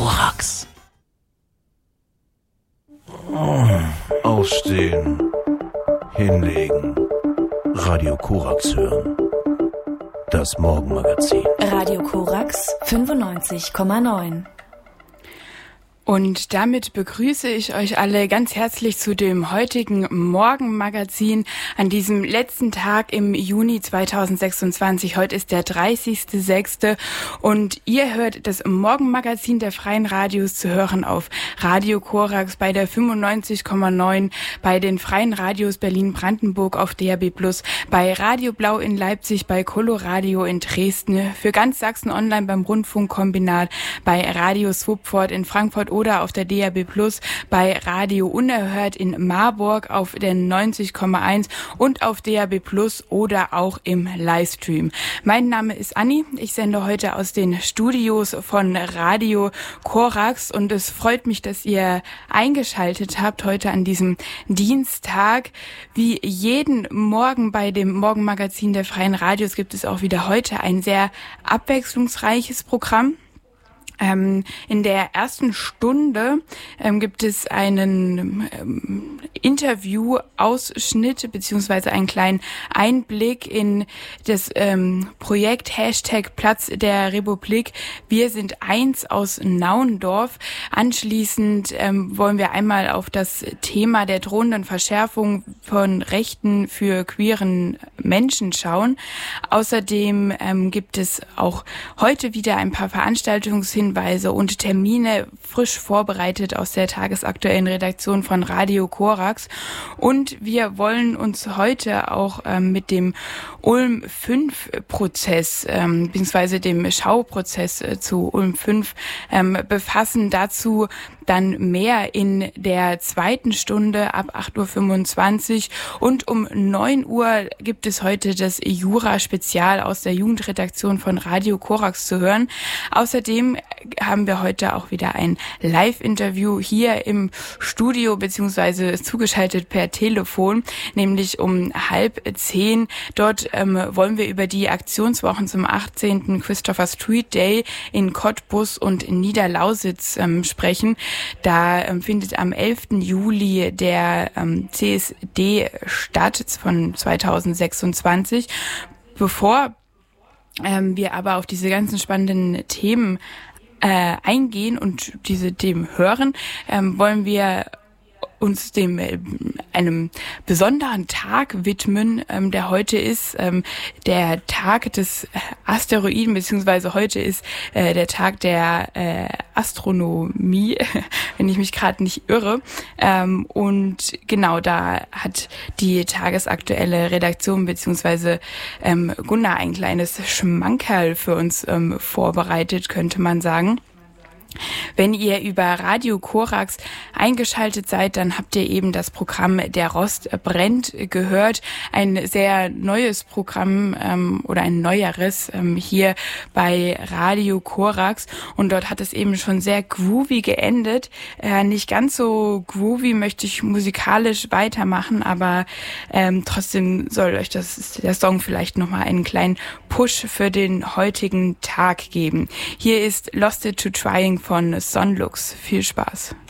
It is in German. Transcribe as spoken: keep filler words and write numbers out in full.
Korax. Aufstehen. Hinlegen. Radio Korax hören. Das Morgenmagazin. Radio Korax fünfundneunzig Komma neun. Und damit begrüße ich euch alle ganz herzlich zu dem heutigen Morgenmagazin an diesem letzten Tag im Juni zweitausendsechsundzwanzig. Heute ist der dreißigster sechste und ihr hört das Morgenmagazin der Freien Radios zu hören auf Radio Korax bei der fünfundneunzig Komma neun, bei den Freien Radios Berlin-Brandenburg auf D A B plus, bei Radio Blau in Leipzig, bei Coloradio in Dresden, für ganz Sachsen online beim Rundfunkkombinat, bei Radio Swupford in Frankfurt oder auf der D A B plus, bei Radio Unerhört in Marburg auf der neunzig Komma eins und auf D A B plus oder auch im Livestream. Mein Name ist Anni, ich sende heute aus den Studios von Radio Korax und es freut mich, dass ihr eingeschaltet habt heute an diesem Dienstag. Wie jeden Morgen bei dem Morgenmagazin der Freien Radios gibt es auch wieder heute ein sehr abwechslungsreiches Programm. Ähm, in der ersten Stunde ähm, gibt es einen ähm, Interview-Ausschnitt beziehungsweise einen kleinen Einblick in das ähm, Projekt Hashtag Platz der Republik. Wir sind eins aus Naundorf. Anschließend ähm, wollen wir einmal auf das Thema der drohenden Verschärfung von Rechten für queeren Menschen schauen. Außerdem ähm, gibt es auch heute wieder ein paar Veranstaltungshinweise Hinweise und Termine frisch vorbereitet aus der tagesaktuellen Redaktion von Radio Korax. Und wir wollen uns heute auch ähm, mit dem Ulm fünf Prozess ähm, bzw. dem Schauprozess äh, zu Ulm fünf ähm, befassen. Dazu dann mehr in der zweiten Stunde ab acht Uhr fünfundzwanzig und um neun Uhr gibt es heute das Jura-Spezial aus der Jugendredaktion von Radio Korax zu hören. Außerdem haben wir heute auch wieder ein Live-Interview hier im Studio beziehungsweise zugeschaltet per Telefon, nämlich um halb zehn. Dort ähm, wollen wir über die Aktionswochen zum achtzehnten Christopher Street Day in Cottbus und Niederlausitz ähm, sprechen. Da ähm, findet am elften Juli der ähm, C S D statt von zweitausendsechsundzwanzig. Bevor ähm, wir aber auf diese ganzen spannenden Themen äh, eingehen und diese Themen hören, ähm, wollen wir uns dem äh, einem besonderen Tag widmen, ähm, der heute ist, ähm, der Tag des Asteroiden, beziehungsweise heute ist äh, der Tag der äh, Astronomie, wenn ich mich gerade nicht irre. Ähm, und genau, da hat die tagesaktuelle Redaktion, beziehungsweise ähm, Gunnar ein kleines Schmankerl für uns ähm, vorbereitet, könnte man sagen. Wenn ihr über Radio Korax eingeschaltet seid, dann habt ihr eben das Programm Der Rost brennt gehört. Ein sehr neues Programm ähm, oder ein neueres ähm, hier bei Radio Korax. Und dort hat es eben schon sehr groovy geendet. Äh, nicht ganz so groovy möchte ich musikalisch weitermachen, aber ähm, trotzdem soll euch das, der Song vielleicht nochmal einen kleinen Push für den heutigen Tag geben. Hier ist Lost It to Trying von Sonlux. Viel Spaß.